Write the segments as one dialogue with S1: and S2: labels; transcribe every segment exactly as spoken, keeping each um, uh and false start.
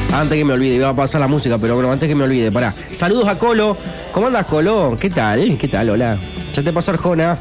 S1: Antes que me olvide, iba a pasar la música, pero bueno, antes que me olvide, pará. Saludos a Colo. ¿Cómo andas, Colo? ¿Qué tal? ¿Qué tal? Hola. Ya te pasó Arjona.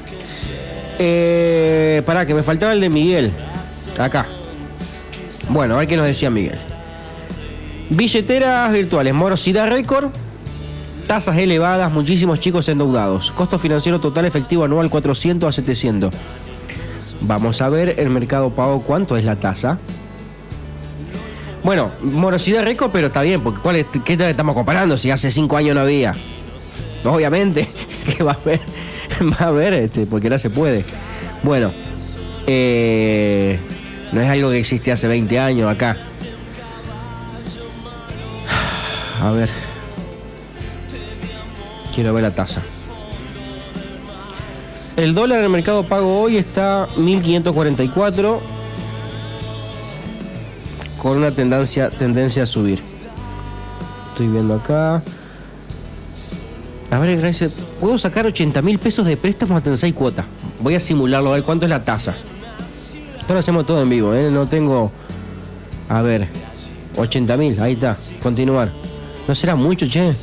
S1: Eh, pará, que me faltaba el de Miguel. Acá. Bueno, a ver qué nos decía Miguel. Billeteras virtuales, morosidad récord, tasas elevadas, muchísimos chicos endeudados. Costo financiero total efectivo anual cuatrocientos a setecientos. Vamos a ver el Mercado Pago cuánto es la tasa. Bueno, morosidad récord, pero está bien, porque ¿cuál es, ¿qué tal estamos comparando? Si hace cinco años no había. Obviamente que va a haber, va a haber, este, porque ahora se puede. Bueno, eh, no es algo que existe hace veinte años acá. A ver. Quiero ver la tasa. El dólar en el Mercado Pago hoy está mil quinientos cuarenta y cuatro. Con una tendencia, tendencia a subir. Estoy viendo acá. A ver, gracias. Puedo sacar ochenta mil pesos de préstamos hasta en seis cuotas. Voy a simularlo, a ver cuánto es la tasa. Esto lo hacemos todo en vivo, ¿eh? No tengo... A ver. ochenta mil, ahí está. Continuar. ¿No será mucho, che?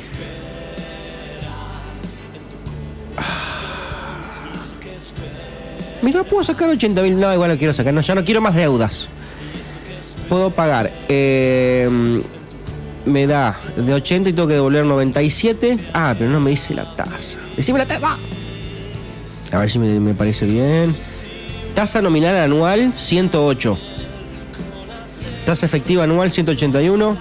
S1: Mira, puedo sacar ochenta mil. No, igual no quiero sacar. No, ya no quiero más deudas. Puedo pagar. Eh, me da de ochenta y tengo que devolver noventa y siete. Ah, pero no me dice la tasa. Decime la tasa. A ver si me, me parece bien. Tasa nominal anual ciento ocho. Tasa efectiva anual ciento ochenta y uno.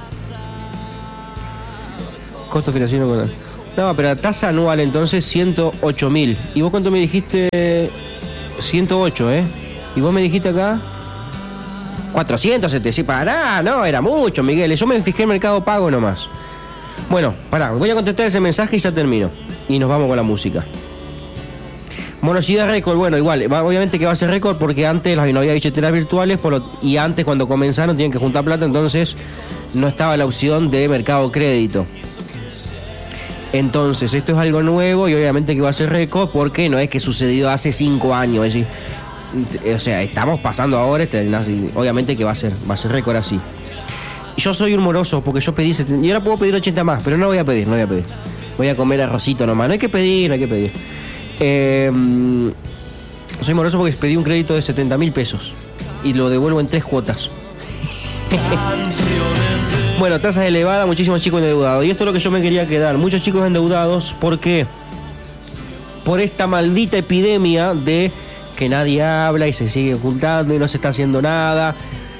S1: Costo financiero con... No, pero la tasa anual entonces ciento ocho mil. ¿Y vos cuánto me dijiste? ciento ocho, ¿eh? ¿Y vos me dijiste acá? cuatrocientos, setecientos. Pará, no, era mucho, Miguel. Yo me fijé en Mercado Pago nomás. Bueno, pará, voy a contestar ese mensaje y ya termino. Y nos vamos con la música. Morosidad récord, bueno, igual, obviamente que va a ser récord porque antes no había billeteras virtuales por lo, y antes cuando comenzaron tenían que juntar plata, entonces no estaba la opción de mercado crédito. Entonces, esto es algo nuevo y obviamente que va a ser récord porque no es que sucedió hace cinco años, es decir, o sea, estamos pasando ahora, obviamente que va a ser, va a ser récord así. Yo soy un moroso porque yo pedí setenta, y ahora puedo pedir ochenta más, pero no voy a pedir, no voy a pedir. Voy a comer arrocito nomás, no hay que pedir, no hay que pedir. Eh, soy moroso porque pedí un crédito de setenta mil pesos y lo devuelvo en tres cuotas. Bueno, tasas elevadas, muchísimos chicos endeudados. Y esto es lo que yo me quería quedar. Muchos chicos endeudados, ¿por qué? Por esta maldita epidemia de que nadie habla y se sigue ocultando y no se está haciendo nada.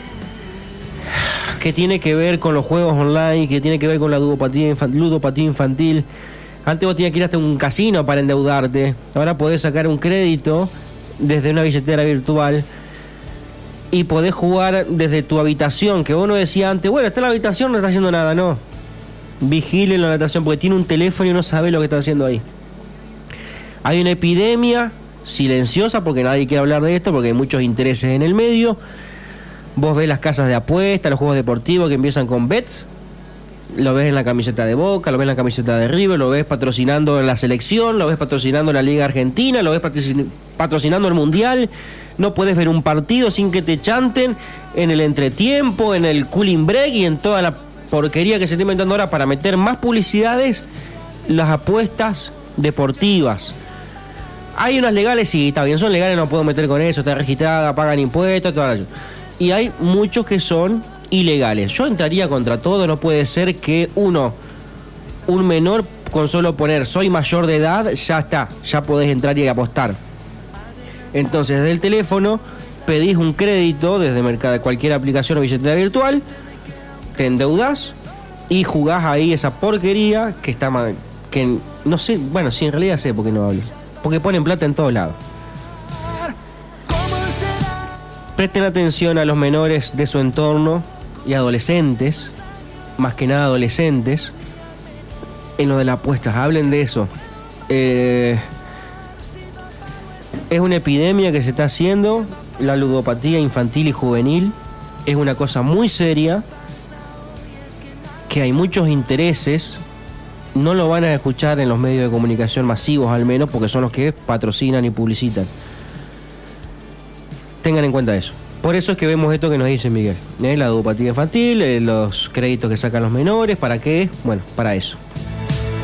S1: Que tiene que ver con los juegos online, que tiene que ver con la ludopatía infantil, ludopatía infantil. Antes vos tenías que ir hasta un casino para endeudarte. Ahora podés sacar un crédito desde una billetera virtual y podés jugar desde tu habitación, que vos no decías antes, bueno, está en la habitación, no está haciendo nada, no. Vigilen la habitación porque tiene un teléfono y no sabe lo que está haciendo ahí. Hay una epidemia silenciosa porque nadie quiere hablar de esto porque hay muchos intereses en el medio. Vos ves las casas de apuestas, los juegos deportivos que empiezan con bets. Lo ves en la camiseta de Boca, lo ves en la camiseta de River, lo ves patrocinando en la selección, lo ves patrocinando la Liga Argentina, lo ves patrocinando el Mundial. No puedes ver un partido sin que te chanten en el entretiempo, en el cooling break y en toda la porquería que se está inventando ahora para meter más publicidades, las apuestas deportivas. Hay unas legales, sí, está bien, son legales, no puedo meter con eso, está registrada, pagan impuestos, toda la... Y hay muchos que son ilegales. Yo entraría contra todo, no puede ser que uno, un menor con solo poner soy mayor de edad, ya está, ya podés entrar y apostar. Entonces, desde el teléfono pedís un crédito desde mercado, cualquier aplicación o billetera virtual, te endeudás y jugás ahí esa porquería que está mal, que no sé, bueno, sí, en realidad sé por qué no hablo, porque ponen plata en todos lados. Presten atención a los menores de su entorno y adolescentes, más que nada adolescentes, en lo de las apuestas, hablen de eso. Eh, es una epidemia que se está haciendo, la ludopatía infantil y juvenil, es una cosa muy seria, que hay muchos intereses, no lo van a escuchar en los medios de comunicación masivos al menos, porque son los que patrocinan y publicitan. Tengan en cuenta eso. Por eso es que vemos esto que nos dice Miguel, ¿eh? La ludopatía infantil, eh, los créditos que sacan los menores, ¿para qué? Bueno, para eso.